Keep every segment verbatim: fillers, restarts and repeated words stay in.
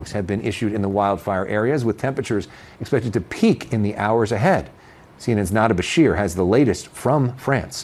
have been issued in the wildfire areas, with temperatures expected to peak in the hours ahead. C N N's Nada Bashir has the latest from France.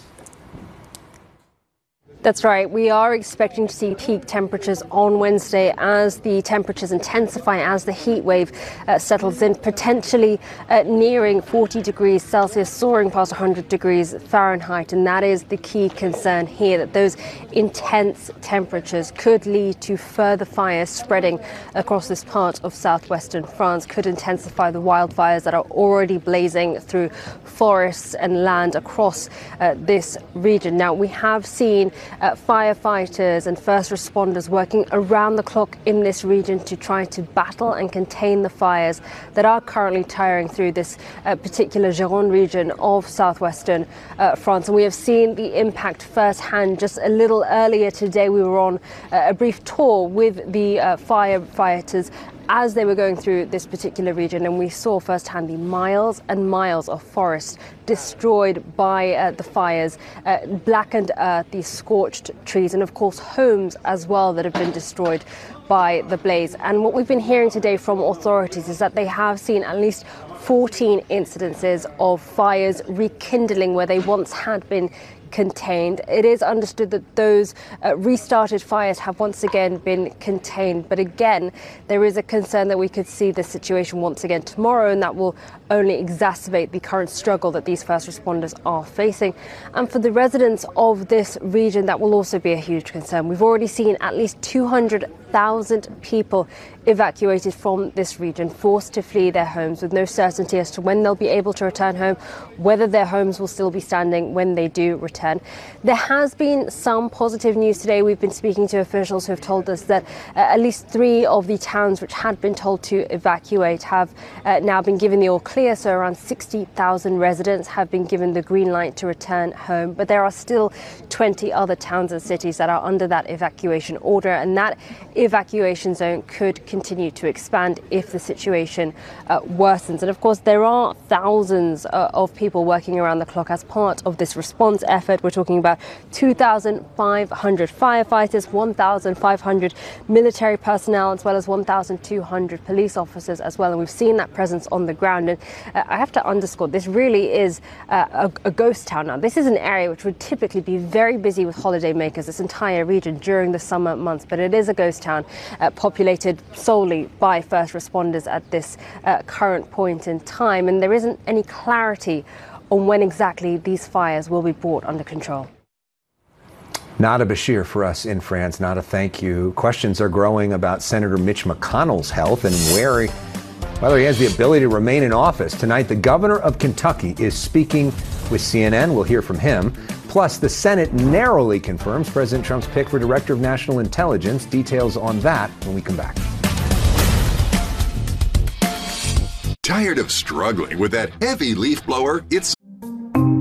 That's right. We are expecting to see peak temperatures on Wednesday as the temperatures intensify, as the heat wave uh, settles in, potentially uh, nearing forty degrees Celsius, soaring past one hundred degrees Fahrenheit. And that is the key concern here, that those intense temperatures could lead to further fires spreading across this part of southwestern France, could intensify the wildfires that are already blazing through forests and land across uh, this region. Now, we have seen Uh, firefighters and first responders working around the clock in this region to try to battle and contain the fires that are currently tearing through this uh, particular Gironde region of southwestern uh, France. And we have seen the impact firsthand. Just a little earlier today, we were on uh, a brief tour with the uh, firefighters as they were going through this particular region, and we saw firsthand the miles and miles of forest destroyed by uh, the fires, uh, blackened earth, these scorched trees, and of course homes as well that have been destroyed by the blaze. And what we've been hearing today from authorities is that they have seen at least fourteen incidences of fires rekindling where they once had been contained. It is understood that those uh, restarted fires have once again been contained. But again, there is a concern that we could see the situation once again tomorrow, and that will only exacerbate the current struggle that these first responders are facing. And for the residents of this region, that will also be a huge concern. We've already seen at least two hundred thousand people evacuated from this region, forced to flee their homes with no certainty as to when they'll be able to return home, whether their homes will still be standing when they do return. There has been some positive news today. We've been speaking to officials who have told us that uh, at least three of the towns which had been told to evacuate have uh, now been given the all clear, so around sixty thousand residents have been given the green light to return home. But there are still twenty other towns and cities that are under that evacuation order, and that evacuation zone could continue to expand if the situation uh, worsens. And of course, there are thousands uh, of people working around the clock as part of this response effort. We're talking about two thousand five hundred firefighters, one thousand five hundred military personnel, as well as one thousand two hundred police officers as well. And we've seen that presence on the ground. And uh, I have to underscore, this really is uh, a, a ghost town now. This is an area which would typically be very busy with holidaymakers, this entire region during the summer months, but it is a ghost town uh, populated solely by first responders at this uh, current point in time. And there isn't any clarity on when exactly these fires will be brought under control. Nada Bashir for us in France. Nada, thank you. Questions are growing about Senator Mitch McConnell's health and where he, whether he has the ability to remain in office. Tonight, the governor of Kentucky is speaking with C N N. We'll hear from him. Plus, the Senate narrowly confirms President Trump's pick for Director of National Intelligence. Details on that when we come back. Tired of struggling with that heavy leaf blower? It's